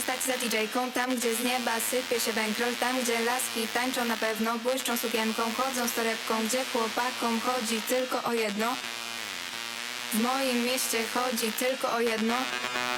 stać za DJ-ką. Tam, gdzie z nieba sypie się bankroll. Tam, gdzie laski tańczą na pewno, błyszczą sukienką, chodzą z torebką. Gdzie chłopakom chodzi tylko o jedno. W moim mieście chodzi tylko o jedno.